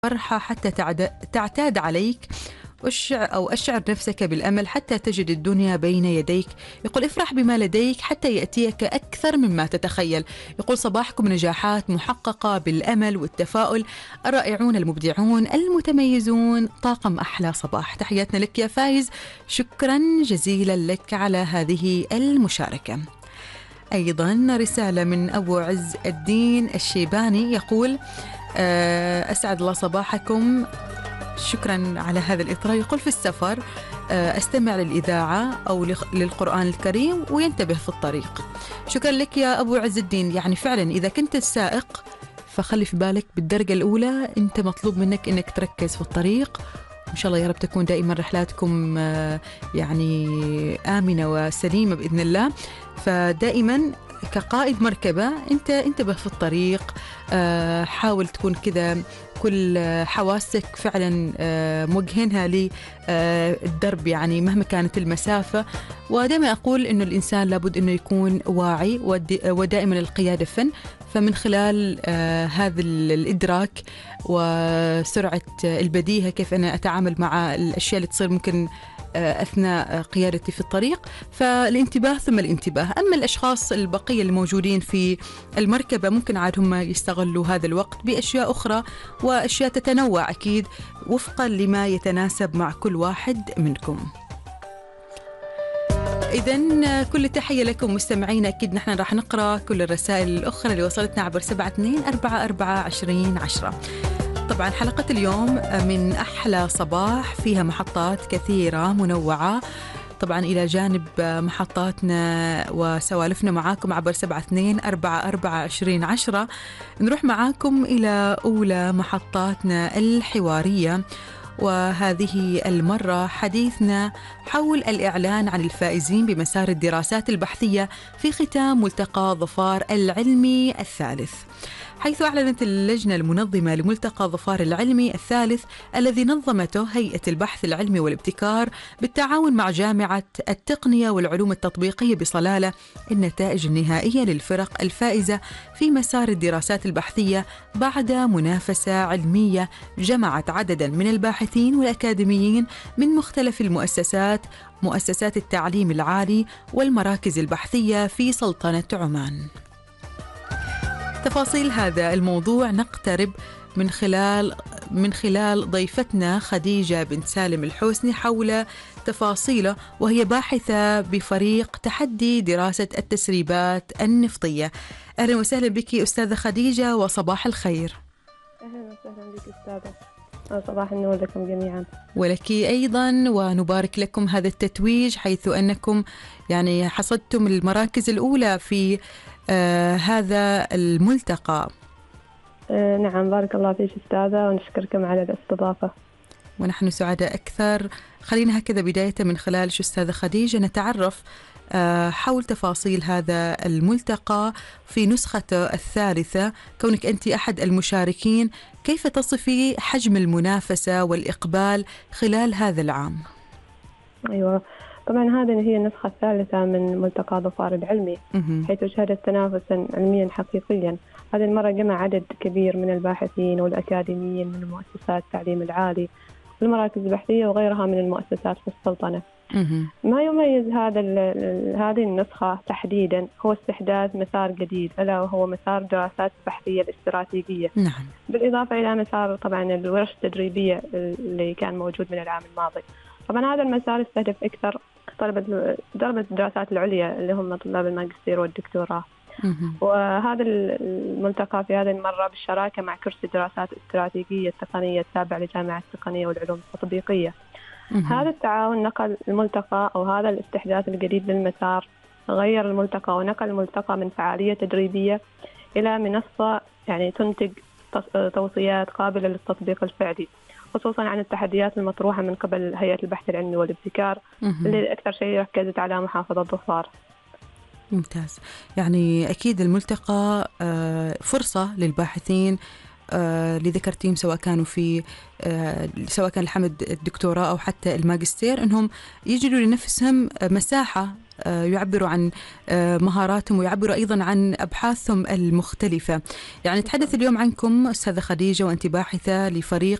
فرحة حتى تعتاد عليك، أشعر نفسك بالأمل حتى تجد الدنيا بين يديك. يقول افرح بما لديك حتى يأتيك أكثر مما تتخيل. يقول صباحكم نجاحات محققة بالأمل والتفاؤل، الرائعون المبدعون المتميزون، طاقم أحلى صباح. تحياتنا لك يا فايز، شكرا جزيلا لك على هذه المشاركة. أيضا رسالة من أبو عز الدين الشيباني يقول أسعد الله صباحكم، شكرا على هذا الإطراء. يقول في السفر أستمع للإذاعة أو للقرآن الكريم وينتبه في الطريق. شكرا لك يا أبو عز الدين. يعني فعلا إذا كنت السائق فخلي في بالك بالدرجة الأولى أنت مطلوب منك أنك تركز في الطريق. إن شاء الله يا رب تكون دائما رحلاتكم يعني آمنة وسليمة بإذن الله. فدائما كقائد مركبة أنت انتبه في الطريق، حاول تكون كذا كل حواسك فعلا موجهنها للدرب، يعني مهما كانت المسافة. ودائما أقول إنه الإنسان لابد إنه يكون واعي، ودائما القيادة فن. فمن خلال هذا الإدراك وسرعة البديهة كيف أنا أتعامل مع الأشياء اللي تصير ممكن أثناء قيادتي في الطريق، فالانتباه ثم الانتباه. أما الأشخاص البقية الموجودين في المركبة ممكن عاد هم يستغلوا هذا الوقت بأشياء أخرى، وأشياء تتنوع أكيد وفقا لما يتناسب مع كل واحد منكم. إذن كل تحية لكم مستمعين. أكيد نحن راح نقرأ كل الرسائل الأخرى اللي وصلتنا عبر 72442010. طبعا حلقة اليوم من أحلى صباح فيها محطات كثيرة منوعة، طبعا إلى جانب محطاتنا وسوالفنا معاكم عبر 72442010. نروح معاكم إلى أولى محطاتنا الحوارية، وهذه المرة حديثنا حول الإعلان عن الفائزين بمسار الدراسات البحثية في ختام ملتقى ظفار العلمي الثالث، حيث أعلنت اللجنة المنظمة لملتقى ظفار العلمي الثالث الذي نظمته هيئة البحث العلمي والابتكار بالتعاون مع جامعة التقنية والعلوم التطبيقية بصلالة النتائج النهائية للفرق الفائزة في مسار الدراسات البحثية بعد منافسة علمية جمعت عددا من الباحثين والأكاديميين من مختلف مؤسسات التعليم العالي والمراكز البحثية في سلطنة عمان. تفاصيل هذا الموضوع نقترب من خلال ضيفتنا خديجة بنت سالم الحوسني حول تفاصيله، وهي باحثة بفريق تحدي دراسة التسريبات النفطية. أهلا وسهلا بك أستاذة خديجة وصباح الخير. أهلا وسهلا بك أستاذة، صباح النور لكم جميعا. ولك أيضا، ونبارك لكم هذا التتويج حيث أنكم يعني حصدتم المراكز الأولى في هذا الملتقى. نعم، بارك الله فيك أستاذة، ونشكركم على الاستضافة. ونحن سعداء أكثر. خلينا هكذا بداية من خلال أستاذة خديجة نتعرف حول تفاصيل هذا الملتقى في نسخته الثالثة، كونك أنت أحد المشاركين. كيف تصفي حجم المنافسة والإقبال خلال هذا العام؟ أيوة، طبعا هذه هي النسخة الثالثة من ملتقى ظفار العلمي، حيث شهدت تنافسا علميا حقيقيا. هذه المرة جمع عدد كبير من الباحثين والأكاديميين من مؤسسات التعليم العالي والمراكز البحثية وغيرها من المؤسسات في السلطنة. ما يميز هذه النسخة تحديدا هو استحداث مسار جديد، ألا وهو مسار دراسات البحثية الاستراتيجية. نعم. بالإضافة إلى مسار طبعا الورش التدريبية اللي كان موجود من العام الماضي. طبعا هذا المسار يستهدف أكثر طلبة الدراسات العليا اللي هم طلاب الماجستير والدكتوراه. وهذا الملتقى في هذه المرة بالشراكة مع كرسي دراسات استراتيجية التقنية التابع لجامعة التقنية والعلوم التطبيقية. هذا التعاون نقل الملتقى، أو هذا الاستحداث الجديد للمسار غير الملتقى ونقل الملتقى من فعالية تدريبية إلى منصة يعني تنتج توصيات قابلة للتطبيق الفعلي، خصوصا عن التحديات المطروحة من قبل هيئة البحث العلمي والابتكار اللي أكثر شيء ركزت على محافظة ظفار. ممتاز. يعني أكيد الملتقى فرصة للباحثين اللي ذكرتيهم، سواء كانوا سواء كان الحمد الدكتوراه أو حتى الماجستير، أنهم يجدوا لنفسهم مساحة يعبروا عن مهاراتهم ويعبروا أيضا عن أبحاثهم المختلفة. يعني نتحدث اليوم عنكم أستاذة خديجة، وأنت باحثة لفريق